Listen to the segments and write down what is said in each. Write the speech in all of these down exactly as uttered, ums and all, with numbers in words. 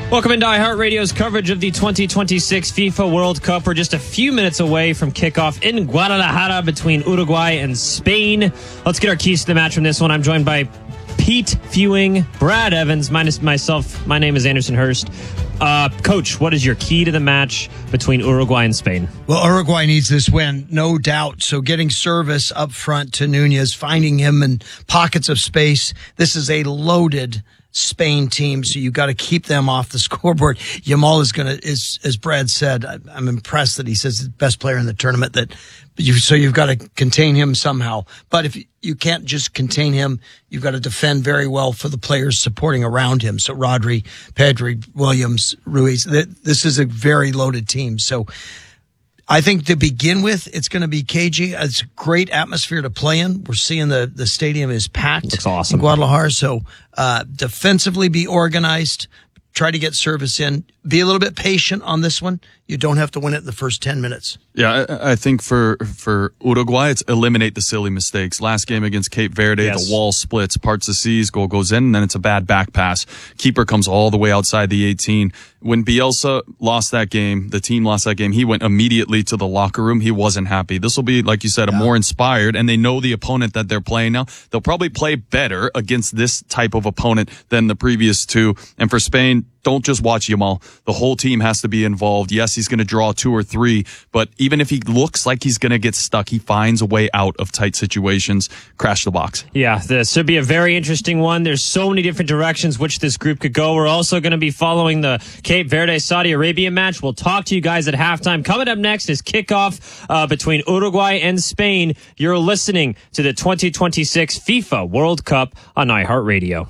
Welcome into iHeartRadio's coverage of the twenty twenty-six FIFA World Cup. We're just a few minutes away from kickoff in Guadalajara between Uruguay and Spain. Let's get our keys to the match from this one. I'm joined by Pete Fewing, Brad Evans, minus myself. My name is Anderson Hurst. Uh, Coach, what is your key to the match between Uruguay and Spain? Well, Uruguay needs this win, no doubt. So getting service up front to Nunez, finding him in pockets of space. This is a loaded Spain team, so you got to keep them off the scoreboard. Yamal is going to, is, as Brad said, I, I'm impressed that he says he's the best player in the tournament. That you, so you've got to contain him somehow. But if you, you can't just contain him, you've got to defend very well for the players supporting around him. So Rodri, Pedri, Williams, Ruiz. This is a very loaded team. So I think to begin with, it's going to be cagey. It's a great atmosphere to play in. We're seeing the, the stadium is packed. Looks awesome. In Guadalajara. So uh, defensively be organized. Try to get service in. Be a little bit patient on this one. You don't have to win it in the first ten minutes. Yeah, I, I think for for Uruguay, it's eliminate the silly mistakes. Last game against Cape Verde, yes. The wall splits, parts the seas, goal goes in, and then it's a bad back pass. Keeper comes all the way outside the eighteen. When Bielsa lost that game, the team lost that game, he went immediately to the locker room. He wasn't happy. This will be, like you said, a yeah. more inspired, and they know the opponent that they're playing now. They'll probably play better against this type of opponent than the previous two. And for Spain, don't just watch Yamal. The whole team has to be involved. Yes, he's going to draw two or three, but even if he looks like he's going to get stuck, he finds a way out of tight situations. Crash the box. Yeah, this should be a very interesting one. There's so many different directions which this group could go. We're also going to be following the Cape Verde-Saudi Arabia match. We'll talk to you guys at halftime. Coming up next is kickoff uh, between Uruguay and Spain. You're listening to the twenty twenty-six FIFA World Cup on iHeartRadio.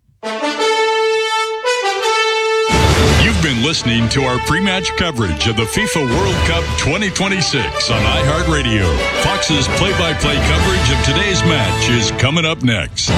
You've been listening to our pre-match coverage of the FIFA World Cup twenty twenty-six on iHeartRadio. Fox's play-by-play coverage of today's match is coming up next.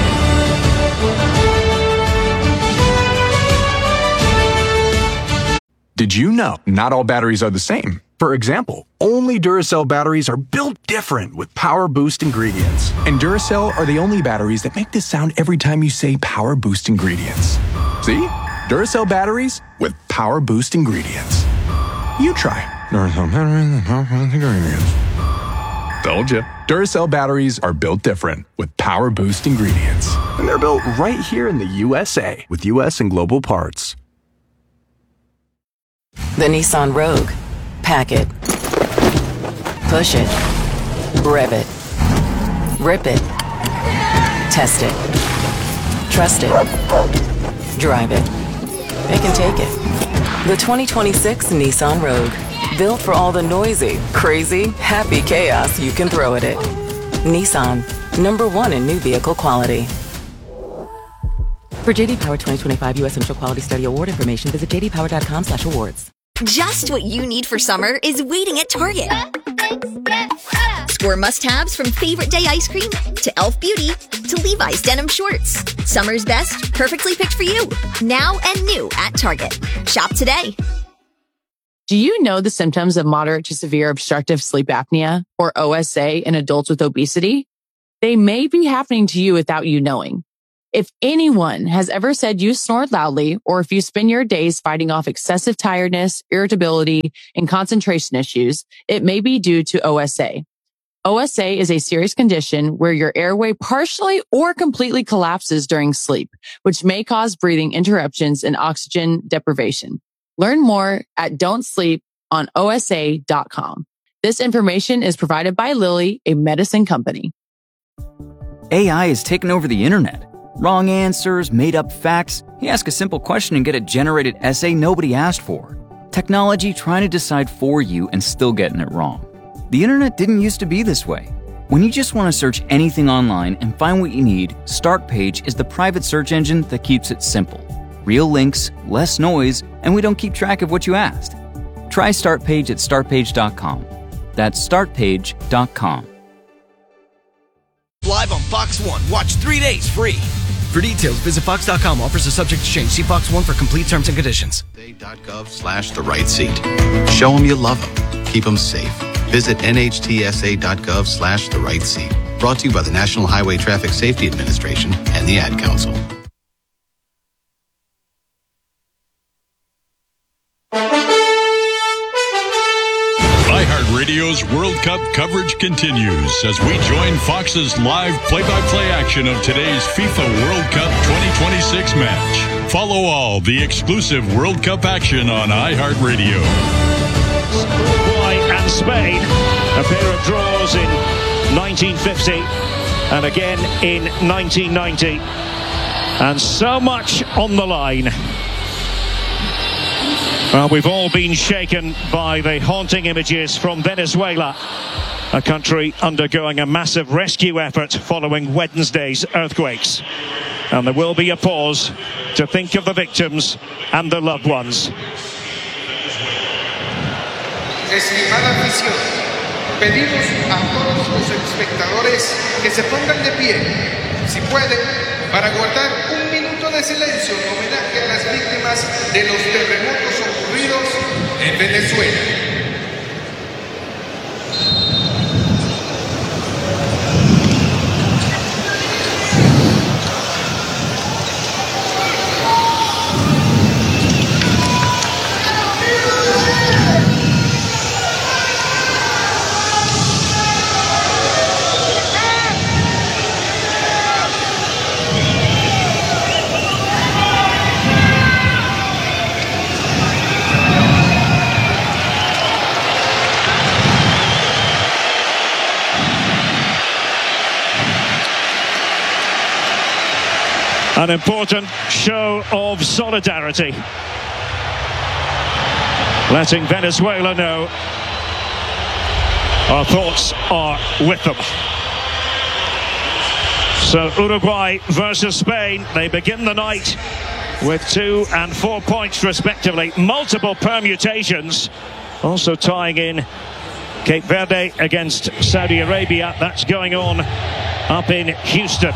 Did you know not all batteries are the same? For example, only Duracell batteries are built different with Power Boost ingredients. And Duracell are the only batteries that make this sound every time you say Power Boost ingredients. See? Duracell batteries with Power Boost ingredients. You try. Duracell batteries with Power Boost ingredients. Told you. Duracell batteries are built different with Power Boost ingredients. And they're built right here in the U S A with U S and global parts. The Nissan Rogue. Pack it. Push it. Rev it. Rip it. Test it. Trust it. Drive it. It can take it. The twenty twenty-six Nissan Rogue. Built for all the noisy, crazy, happy chaos you can throw at it. Nissan. Number one in new vehicle quality. For J D Power twenty twenty-five U S Central Quality Study Award information, visit j d power dot com slash awards. Just what you need for summer is waiting at Target. Score must-haves from Favorite Day ice cream to Elf Beauty to Levi's denim shorts. Summer's best, perfectly picked for you. Now and new at Target. Shop today. Do you know the symptoms of moderate to severe obstructive sleep apnea, or O S A, in adults with obesity? They may be happening to you without you knowing. If anyone has ever said you snore loudly, or if you spend your days fighting off excessive tiredness, irritability, and concentration issues, it may be due to O S A. O S A is a serious condition where your airway partially or completely collapses during sleep, which may cause breathing interruptions and oxygen deprivation. Learn more at don't sleep on O S A dot com. This information is provided by Lilly, a medicine company. A I has taken over the internet. Wrong answers, made up facts. You ask a simple question and get a generated essay nobody asked for. Technology trying to decide for you and still getting it wrong. The internet didn't used to be this way. When you just want to search anything online and find what you need, Startpage is the private search engine that keeps it simple. Real links, less noise, and we don't keep track of what you asked. Try Startpage at start page dot com. That's start page dot com. Live on Fox one. Watch three days free. For details, visit fox dot com. Offers are subject to change. See Fox one for complete terms and conditions. N H T S A dot gov slash the right seat. Show them you love them. Keep them safe. Visit N H T S A dot gov slash the right seat. Brought to you by the National Highway Traffic Safety Administration and the Ad Council. Radio's World Cup coverage continues as we join Fox's live play-by-play action of today's FIFA World Cup twenty twenty-six match. Follow all the exclusive World Cup action on iHeartRadio. Uruguay and Spain, a pair of draws in nineteen fifty and again in nineteen ninety. And so much on the line. Well, we've all been shaken by the haunting images from Venezuela, a country undergoing a massive rescue effort following Wednesday's earthquakes. And there will be a pause to think of the victims and their loved ones. Estimada afición, pedimos a todos los espectadores que se pongan de pie, si pueden, para guardar un minuto de silencio en homenaje a las víctimas de los terremotos ocurridos en Venezuela. An important show of solidarity, letting Venezuela know our thoughts are with them. So Uruguay versus Spain, they begin the night with two and four points respectively. Multiple permutations, also tying in Cape Verde against Saudi Arabia. That's going on up in Houston.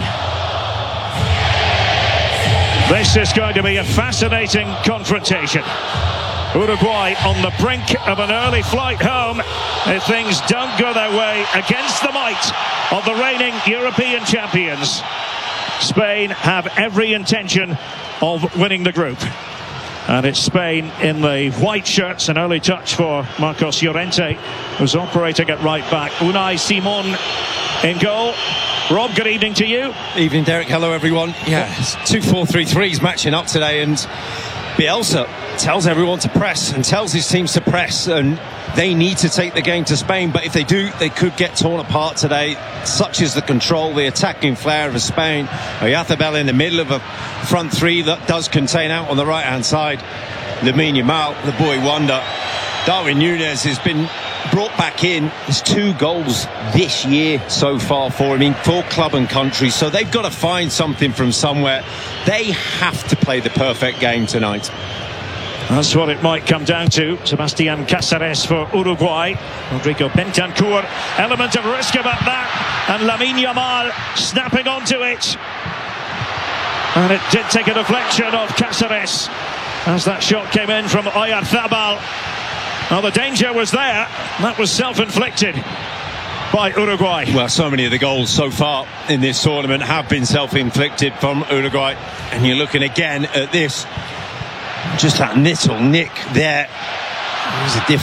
This is going to be a fascinating confrontation. Uruguay on the brink of an early flight home if things don't go their way against the might of the reigning European champions. Spain have every intention of winning the group. And it's Spain in the white shirts, an early touch for Marcos Llorente, who's operating at right back. Unai Simon in goal. Rob, good evening to you. Evening, Derek. Hello, everyone. Yeah, it's two four three threes matching up today, and Bielsa tells everyone to press and tells his teams to press, and they need to take the game to Spain. But if they do, they could get torn apart today. Such is the control, the attacking flair of Spain. Oyarzabal in the middle of a front three that does contain out on the right-hand side. Lamine Yamal, the boy wonder. Darwin Núñez has been brought back in. There's two goals this year so far for him in for club and country, so they've got to find something from somewhere. They have to play the perfect game tonight. That's what it might come down to. Sebastián Cáceres for Uruguay. Rodrigo Bentancur, element of risk about that, and Lamine Yamal snapping onto it. And it did take a deflection of Cáceres as that shot came in from Oyarzabal. Now the danger was there. That was self-inflicted by Uruguay. Well, so many of the goals so far in this tournament have been self-inflicted from Uruguay. And you're looking again at this. Just that little nick there. It was a different